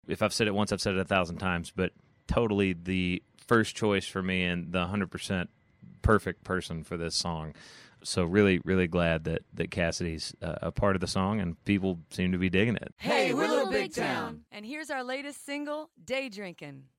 If I've said it once, I've said it 1,000 times, but totally the first choice for me and the 100% perfect person for this song. So really, really glad that Cassidy's a part of the song, and people seem to be digging it. Hey, we're Little Big Town. And here's our latest single, Day Drinkin'.